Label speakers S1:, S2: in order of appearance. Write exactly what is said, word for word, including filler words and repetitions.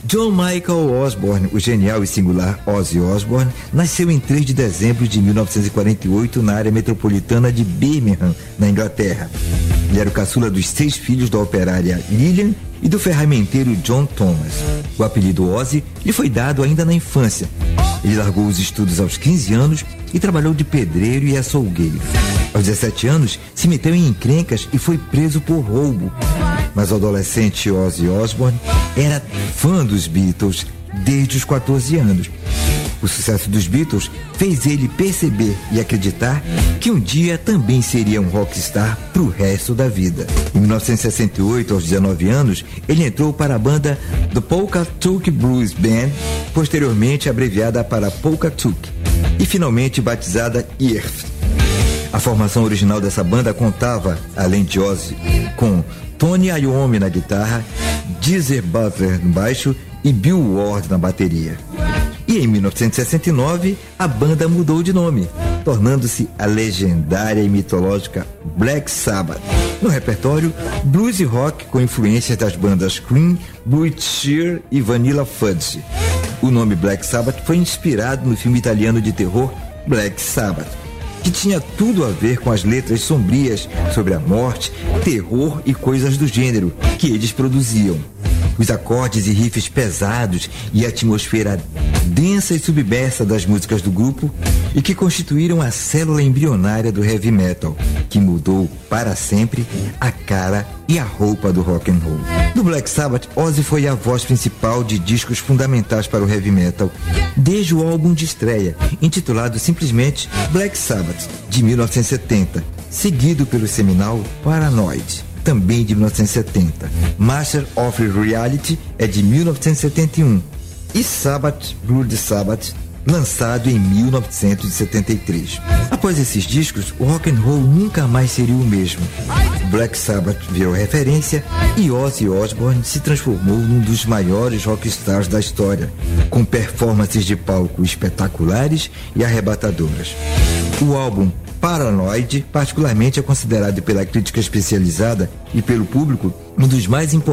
S1: John Michael Osborne, o genial e singular Ozzy Osbourne, nasceu em três de dezembro de mil novecentos e quarenta e oito na área metropolitana de Birmingham, na Inglaterra. Ele era o caçula dos seis filhos da operária Lillian e do ferramenteiro John Thomas. O apelido Ozzy lhe foi dado ainda na infância. Ele largou os estudos aos quinze anos e trabalhou de pedreiro e açougueiro. Aos dezessete anos, se meteu em encrencas e foi preso por roubo. Mas o adolescente Ozzy Osbourne era fã dos Beatles desde os quatorze anos. O sucesso dos Beatles fez ele perceber e acreditar que um dia também seria um rockstar pro resto da vida. Em mil novecentos e sessenta e oito, aos dezenove anos, ele entrou para a banda The Pawcatuck Blues Band, posteriormente abreviada para Pawcatuck, e finalmente batizada Earth. A formação original dessa banda contava, além de Ozzy, com Tony Iommi na guitarra, Geezer Butler no baixo e Bill Ward na bateria. E em mil novecentos e sessenta e nove, a banda mudou de nome, tornando-se a legendária e mitológica Black Sabbath. No repertório, blues e rock com influências das bandas Cream, Blue Cheer e Vanilla Fudge. O nome Black Sabbath foi inspirado no filme italiano de terror Black Sabbath, que tinha tudo a ver com as letras sombrias sobre a morte, terror e coisas do gênero que eles produziam. Os acordes e riffs pesados e a atmosfera densa e submersa das músicas do grupo e que constituíram a célula embrionária do heavy metal, que mudou para sempre a cara e a roupa do rock and roll. No Black Sabbath, Ozzy foi a voz principal de discos fundamentais para o heavy metal, desde o álbum de estreia, intitulado simplesmente Black Sabbath, de mil novecentos e setenta, seguido pelo seminal Paranoid, também de mil novecentos e setenta. Master of Reality é de mil novecentos e setenta e um e Sabbath, Blood Sabbath, lançado em mil novecentos e setenta e três. Após esses discos, o rock and roll nunca mais seria o mesmo. Black Sabbath virou referência e Ozzy Osbourne se transformou num dos maiores rockstars da história, com performances de palco espetaculares e arrebatadoras. O álbum Paranoid, particularmente, é considerado pela crítica especializada e pelo público um dos mais importantes